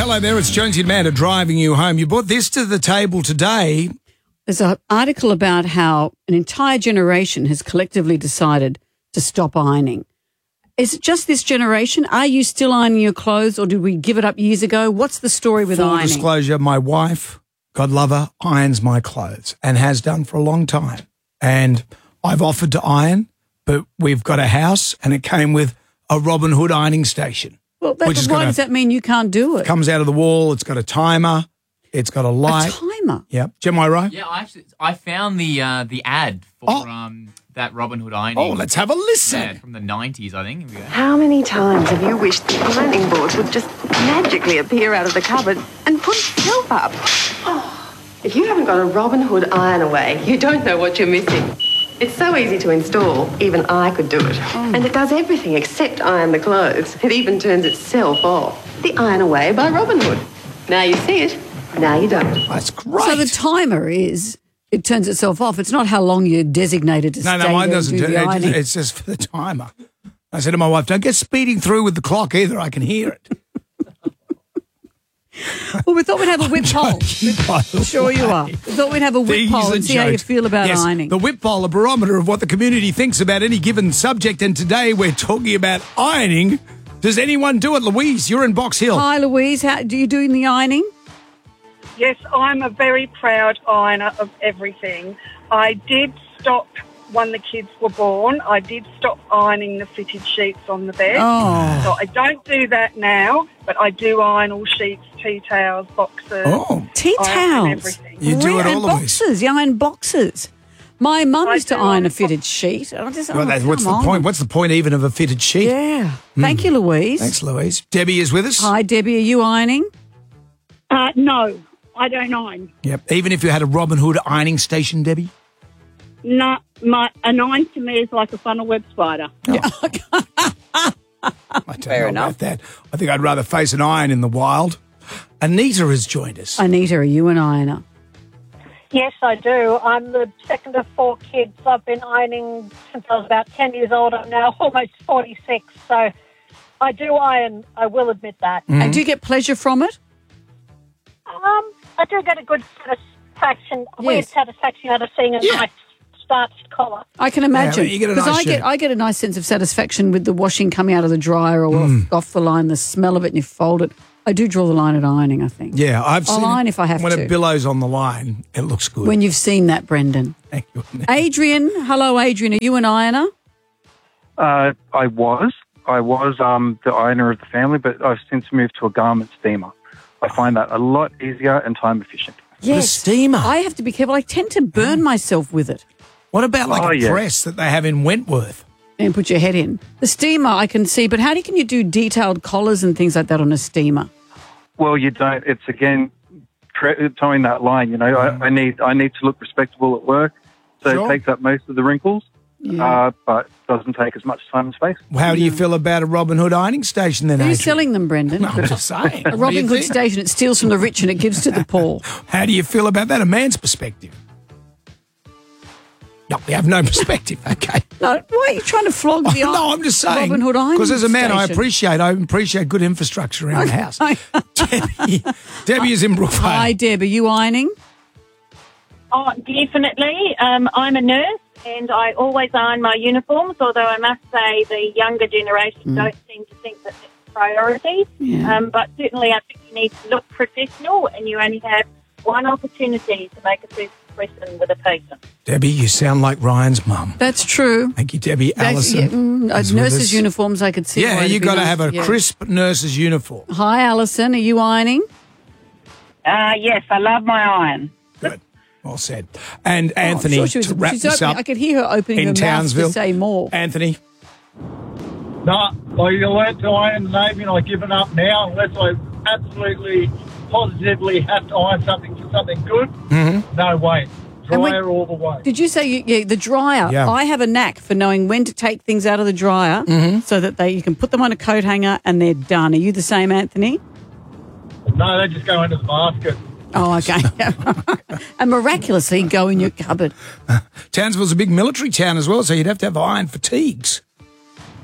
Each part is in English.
Hello there, it's Jonesy and Amanda driving you home. You brought this to the table today. There's an article about how an entire generation has collectively decided to stop ironing. Is it just this generation? Are you still ironing your clothes, or did we give it up years ago? What's the story with ironing? Full disclosure, my wife, God love her, irons my clothes and has done for a long time. And I've offered to iron, but we've got a house and it came with a Robin Hood ironing station. Well, why does that mean you can't do it? Comes out of the wall, it's got a timer, it's got a light. A timer? Yep. Jim, am I right? Yeah, I found the ad for that Robin Hood ironing. Oh, let's have a listen. Yeah, from the 90s, I think. Here we go. How many times have you wished the ironing board would just magically appear out of the cupboard and put itself up? Oh, if you haven't got a Robin Hood iron away, you don't know what you're missing. It's so easy to install, even I could do it. And it does everything except iron the clothes. It even turns itself off. The Iron Away by Robin Hood. Now you see it, now you don't. That's great. So the timer is, it turns itself off. It's not how long you're designated to stay there mine and doesn't. do the ironing. It's just for the timer. I said to my wife, don't get speeding through with the clock either. I can hear it. Well, we thought we'd have a whip poll. Sure you are. We thought we'd have a whip poll and see how you feel about ironing. The whip poll, a barometer of what the community thinks about any given subject. And today we're talking about ironing. Does anyone do it? Louise, you're in Box Hill. Hi, Louise. How do you do the ironing? Yes, I'm a very proud ironer of everything. I did stop when the kids were born. I did stop ironing the fitted sheets on the bed. Oh. So I don't do that now, but I do iron all sheets, tea towels, boxes. Oh. Tea I iron towels? everything. You do it all, and Louise. boxes. You iron boxes. My mum I used to do iron iron a fitted sheet. I just, Well, what's the come on. point? What's the point even of a fitted sheet? Yeah. Thank you, Louise. Thanks, Louise. Debbie is with us. Hi, Debbie. Are you ironing? No, I don't iron. Yep. Even if you had a Robin Hood ironing station, Debbie? No, an iron to me is like a funnel web spider. I don't know about that. I think I'd rather face an iron in the wild. Anita has joined us. Anita, are you an ironer? Yes, I do. I'm the second of 4 kids. I've been ironing since I was about 10 years old. I'm now almost 46, so I do iron. I will admit that. And do you get pleasure from it? I do get a good satisfaction, a weird Yes. satisfaction out of seeing a nice starched collar. I can imagine. Yeah, you get a because nice shape. I get a nice sense of satisfaction with the washing coming out of the dryer or off the line, the smell of it, and you fold it. I do draw the line at ironing, I think. Yeah, I've I'll seen iron it. if I have when to. a billow's on the line, it looks good. When you've seen that, Brendan. Thank you. Adrian, hello, Adrian. Are you an ironer? I was the ironer of the family, but I've since moved to a garment steamer. I find that a lot easier and time efficient. The steamer. I have to be careful. I tend to burn myself with it. What about like a yeah. press that they have in Wentworth? And put your head in. The steamer I can see, but how can you do detailed collars and things like that on a steamer? Well, you don't. It's again towing that line. You know, I need to look respectable at work, so Sure. it takes up most of the wrinkles, but doesn't take as much time and space. How do you feel about a Robin Hood ironing station then, Who's Adrian? selling them, Brendan? No, I'm just saying. A What do Robin you Hood think? station. It steals from the rich and it gives to the poor. How do you feel about that, a man's perspective? No, we have no perspective. Okay. No, why are you trying to flog the No, I'm just saying. Robin Hood ironing Because as a man, I station? appreciate good infrastructure around the house. Debbie is in Brookvale. Hi, Deb. Are you ironing? Oh, definitely. I'm a nurse and I always iron my uniforms, although I must say the younger generation don't seem to think that it's a priority. Yeah. But certainly I think you need to look professional and you only have one opportunity to make a first impression with a patient. Debbie, you sound like Ryan's mum. That's true. Thank you, Debbie. That's- Alison. yeah, is with nurses' us. uniforms, I could see. Yeah, why it'd you be got to nice. have a Yeah. crisp nurse's uniform. Hi, Alison. Are you ironing? Yes, I love my iron. Good. Well said. And Oh, I'm Anthony, sure she was- to wrap she's this opening- up I could hear her opening in her Townsville. mouth to say more. Anthony. No, I learned to iron in the Navy and I've given up now unless I absolutely, positively have to iron something for something good. Mm-hmm. No way. And when- Dryer all the way. Did you say the dryer? Yeah. I have a knack for knowing when to take things out of the dryer so that you can put them on a coat hanger and they're done. Are you the same, Anthony? No, they just go into the basket. Oh, okay. And miraculously go in your cupboard. Townsville's a big military town as well, so you'd have to have iron fatigues.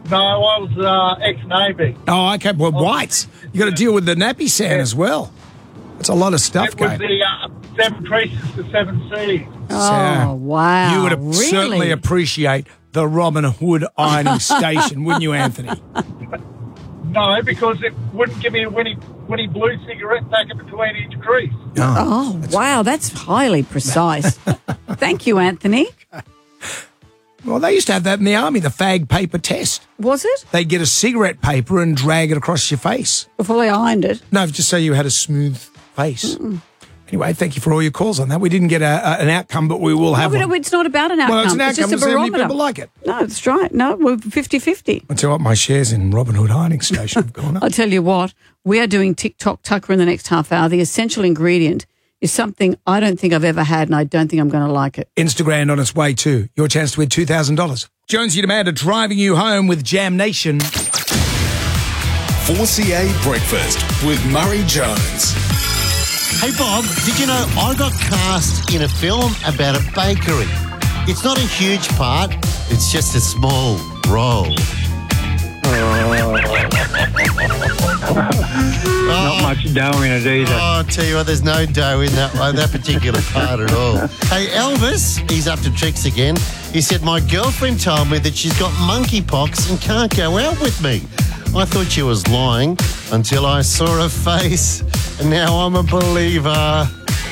No, I was ex-Navy. Oh, okay. Well, whites. You got to deal with the nappy sand as well. It's a lot of stuff It was going. the 7 creases to 7 seas. Oh, wow. You would really? certainly appreciate the Robin Hood ironing station, wouldn't you, Anthony? No, because it wouldn't give me a Winnie Blue cigarette packet between each crease. Oh, wow. That's highly precise. Thank you, Anthony. Well, they used to have that in the army, the fag paper test. Was it? They'd get a cigarette paper and drag it across your face. Before they ironed it? No, just so you had a smooth face. Anyway, thank you for all your calls on that. We didn't get an outcome, but we will have one. It's not about an outcome. Well, it's an outcome. just a How many barometer. people like it? No, that's right. No, we're 50-50. I'll tell you what, my shares in Robin Hood Ironing Station have gone up. I'll tell you what, we are doing TikTok Tucker in the next half hour. The essential ingredient is something I don't think I've ever had, and I don't think I'm going to like it. Instagram on its way too. Your chance to win $2,000. Jonesy and Amanda driving you home with Jam Nation. 4CA Breakfast with Murray Jones. Hey Bob, did you know I got cast in a film about a bakery? It's not a huge part, it's just a small role. Not much dough in it either. Oh, I'll tell you what, there's no dough in that particular part at all. Hey, Elvis, he's up to tricks again. He said, my girlfriend told me that she's got monkeypox and can't go out with me. I thought she was lying until I saw her face, and now I'm a believer.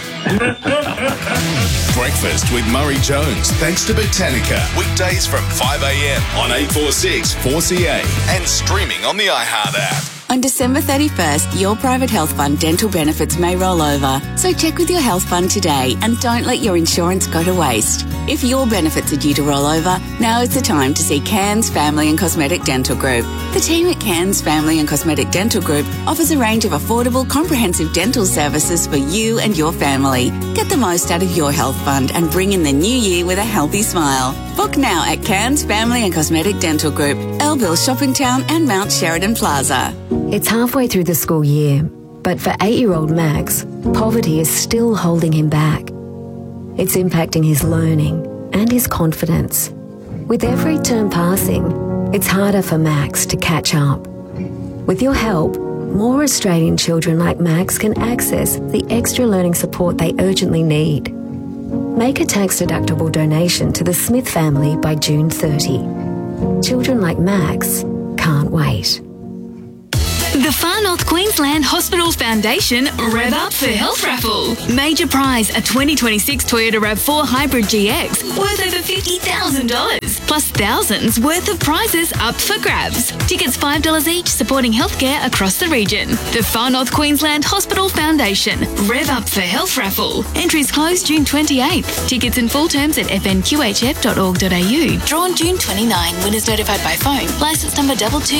Breakfast with Murray Jones, thanks to Botanica. Weekdays from 5 a.m. on 846 4CA and streaming on the iHeart app. On December 31st, your private health fund dental benefits may roll over. So check with your health fund today and don't let your insurance go to waste. If your benefits are due to roll over, now is the time to see Cairns Family and Cosmetic Dental Group. The team at Cairns Family and Cosmetic Dental Group offers a range of affordable, comprehensive dental services for you and your family. Get the most out of your health fund and bring in the new year with a healthy smile. Book now at Cairns Family and Cosmetic Dental Group, Elville Shopping Town and Mount Sheridan Plaza. It's halfway through the school year, but for 8-year-old Max, poverty is still holding him back. It's impacting his learning and his confidence. With every term passing, it's harder for Max to catch up. With your help, more Australian children like Max can access the extra learning support they urgently need. Make a tax-deductible donation to the Smith family by June 30. Children like Max can't wait. The Far North Queensland Hospital Foundation Rev Up for Health Raffle. Major prize, a 2026 Toyota RAV4 Hybrid GX worth over $50,000. Plus thousands worth of prizes up for grabs. Tickets $5 each, supporting healthcare across the region. The Far North Queensland Hospital Foundation Rev Up for Health Raffle. Entries close June 28th. Tickets and full terms at fnqhf.org.au. Drawn June 29. Winners notified by phone. Licence number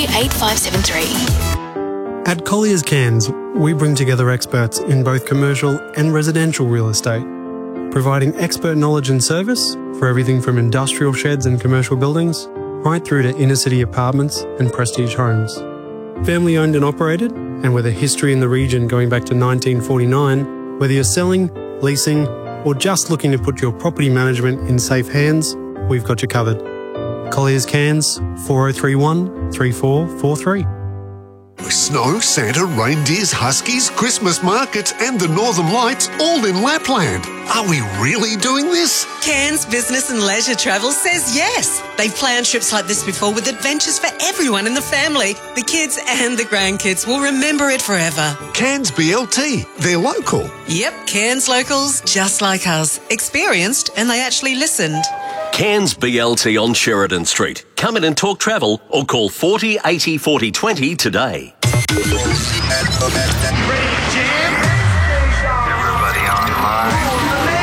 228573. At Colliers Cairns, we bring together experts in both commercial and residential real estate, providing expert knowledge and service for everything from industrial sheds and commercial buildings right through to inner-city apartments and prestige homes. Family owned and operated, and with a history in the region going back to 1949, whether you're selling, leasing, or just looking to put your property management in safe hands, we've got you covered. Colliers Cairns, 4031 3443. Snow, Santa, reindeers, huskies, Christmas markets and the Northern Lights all in Lapland. Are we really doing this? Cairns Business and Leisure Travel says yes. They've planned trips like this before with adventures for everyone in the family. The kids and the grandkids will remember it forever. Cairns BLT, they're local. Yep, Cairns locals just like us. Experienced, and they actually listened. Cairns BLT on Sheridan Street. Come in and talk travel or call 40 80 40 20 today. Everybody online.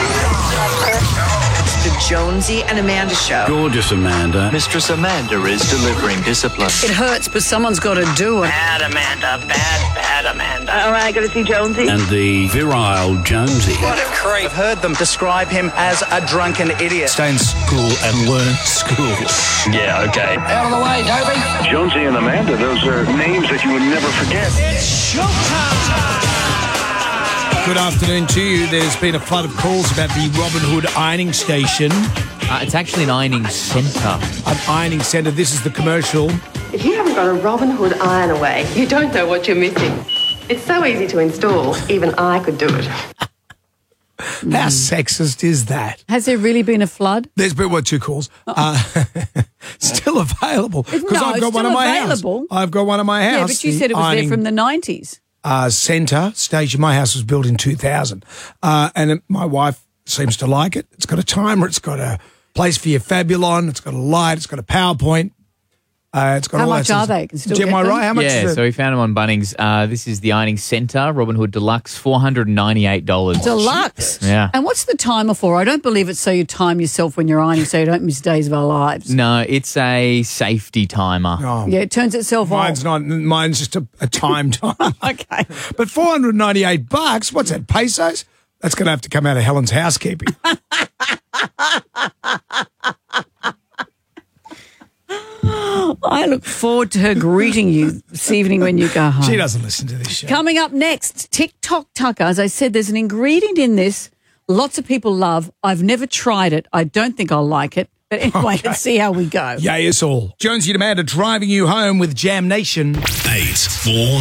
The Jonesy and Amanda Show. Gorgeous Amanda. Mistress Amanda is delivering discipline. It hurts, but someone's got to do it. Bad Amanda. Bad Amanda. All right, got to see Jonesy. And the virile Jonesy. What a creep. I've heard them describe him as a drunken idiot. Stay in school and learn school. Yeah, okay. Out of the way, Toby. Jonesy and Amanda, those are names that you would never forget. It's showtime. Good afternoon to you. There's been a flood of calls about the Robin Hood ironing station. It's actually an ironing centre. An ironing centre. This is the commercial If you haven't got a Robin Hood iron away, you don't know what you're missing. It's so easy to install, even I could do it. How sexist is that? Has there really been a flood? There's been, two calls? Still available. Because No, I've got it's one at still my available. house. I've got one at my house. Yeah, but you the said it was there ironing, from the 90s. Centre station. My house was built in 2000. My wife seems to like it. It's got a timer. It's got a place for your Fabulon. It's got a light. It's got a PowerPoint. It's got How all much that are sort they? of- Can still Am get I them? right? How much Yeah, is it? so we found them on Bunnings. This is the Ironing Centre, Robin Hood Deluxe, $498. Deluxe. Yeah. And what's the timer for? I don't believe it's so you time yourself when you're ironing so you don't miss days of our lives. No, it's a safety timer. Oh. Yeah, it turns itself Mine's off. not. Mine's just a time time. Okay. But $498. What's that? Pesos? That's going to have to come out of Helen's housekeeping. I look forward to her greeting you this evening when you go home. She doesn't listen to this show. Coming up next, TikTok Tucker. As I said, there's an ingredient in this lots of people love. I've never tried it. I don't think I'll like it. But anyway, let's see how we go. Yay, us all. Jonesy Demand driving you home with Jam Nation. 849.